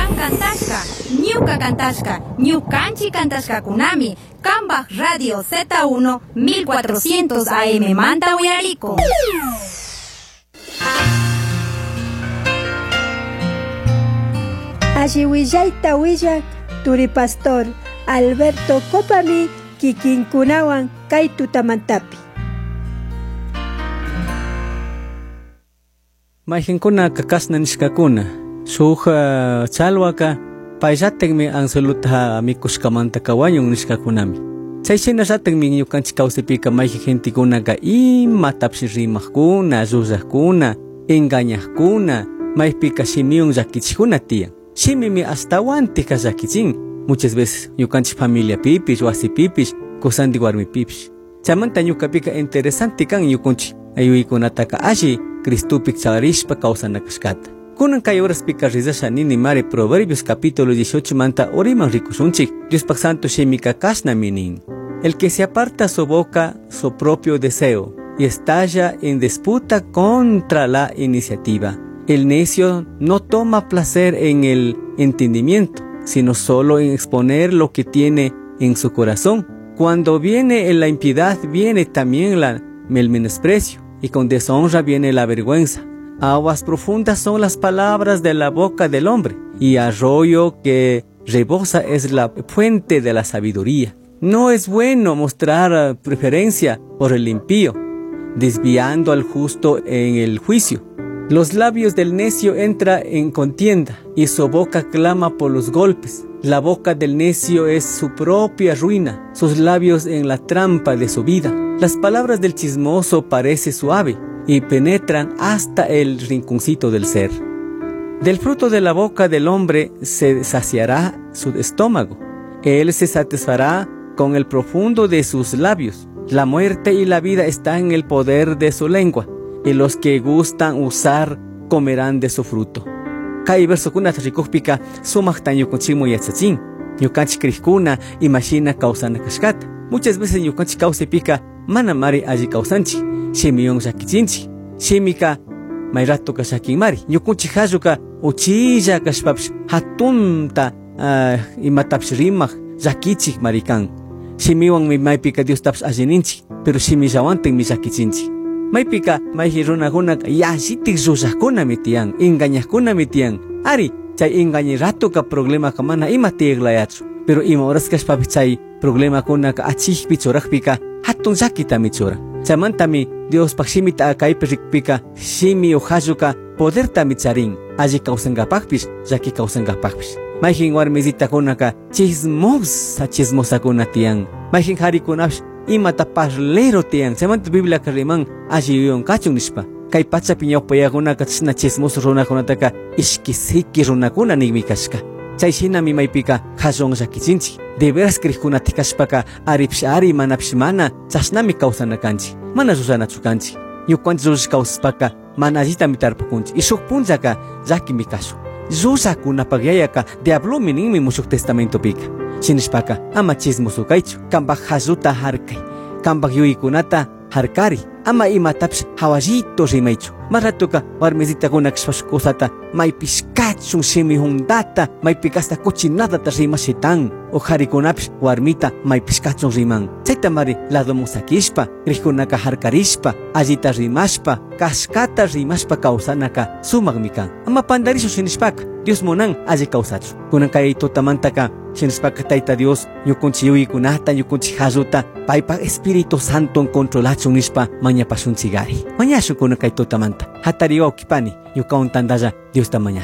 Kantashka, Ñuka Kantashka, Ñukanchi Kantashka Kunami, Kambaj Radio Z1 1400 AM Manta Uyariko. Ashiwillaita willak Turi Pastor Alberto Copami kikinkunawan kay tutamantapi. Mayhinkuna kakasna nishkakuna suja chalwaka payllatekmi ansalutha mikushkamanta kawañun nishkakunami. Chayshina ratekmi ñukanchik kawsaypika mayjin gentikunaqa imatapis rimaqkuna, llullaqkuna, engañaqkuna, maypika shimiyun llakichikuna tiyan. Shimimi astawantika llakichin. Muchas veces ñukanchik familia pipish, wasi pipish, kusandik warmi pipish. Chamanta ñukapika interesante kan ñukunchik ayuykunataka alli Cristupik chagrishpa kawsanakashkata. Kunan kay horaspika rizasha nini mari Proverbios capítulo 18 manta oriman rikushunchik. Diospak santo shimika kashna minin. El que se aparta su boca su propio deseo y estalla en disputa contra la iniciativa. El necio no toma placer en el entendimiento, sino solo en exponer lo que tiene en su corazón. Cuando viene la impiedad, viene también el menosprecio, y con deshonra viene la vergüenza. Aguas profundas son las palabras de la boca del hombre, y arroyo que rebosa es la fuente de la sabiduría. No es bueno mostrar preferencia por el impío, desviando al justo en el juicio. Los labios del necio entra en contienda, y su boca clama por los golpes. La boca del necio es su propia ruina, sus labios en la trampa de su vida. Las palabras del chismoso parecen suave, y penetran hasta el rinconcito del ser. Del fruto de la boca del hombre se saciará su estómago. Él se satisfará con el profundo de sus labios. La muerte y la vida están en el poder de su lengua, y los que gustan usar comerán de su fruto. Kay verso kuna rikukpika sumakta ñukanchikmu yachachin. Ñukanchik krikuna imashina kawsanakashkata. Muchas veces ñukanchik kawsaypika mana mari alli kawsanchik. Shimiyun llakichinchik. Shimika may rato kashakinmari. Ñukunchik halluka uchilla kashpapish hatunta imatapish rimaq llakichik marikan. Shimiwan maypika Diostapish allininchik, pero shimillawantin llakichinchik. Maypika mayhi runakunaqa yallitik llullaqkunami tiyan, engañaqkunami tiyan. Ari, chay engañiratuqa problemaqa mana ima tiyaqlayachu. Pero ima horas kashpapish chay problemakunaqa achikpi churaqpika hatun llakitami churan. Chaymantami Diospak shimita akaypi rikpika shimi uhalluqa podertami charin. Alli kawsankapakpish, llaki kawsankapakpish. Mayjin warmisitakunaqa chismosakuna tiyan. Mayjin harikunapish imata parlero tiyan. Chaymanta Biblia riman alli kachun nishpa. Kay pachapi ñawpayakunaqa chishna chismoso runakunataqa ishkisiki runakuna nigmi kashka. Chayshinami maypika hallon llakichinchik. De veras kriqkuna tikashpaka aripish ari manapish mana chashnami kawsanakanchik. Mana rullanachu kanchik. Ñukanchik rurrish kawsaspaka mana allitami tarpukunchik. Y shuk punllaqa llakimi kashun. Llullakunapak yayaqa diablomi ninmi mushuk testamentopika. Shinishpaka ama chismoso kaychu. Kanpak halluta harkay. Kanpak yuykunata harkari. Ama imatapish hawallito rimaychu. Maratuka warmisitakunak kusata maypish kachun shimi hundata maypika hasta cochinadata rimashitan. O harikunapish warmita maypish kachun riman. Chayta mari ladomun sakishpa, rikunaka harkarishpa, allita rimashpa, kashkata rimashpa kawsanaka sumaqmi kan. Ama pandarishu shinishpaka Dios monan alli kawsachu. Kunan kay tutamantaka shinishpaka Tayta Dios ñukunchik yuykunata, ñukunchik halluta paypa Espíritu Santo controlachun nishpa mañapashunchigari. Mañashun kunan kay tutamanta. Hatariwawkipani ñukawan tandalla Dios tamaña.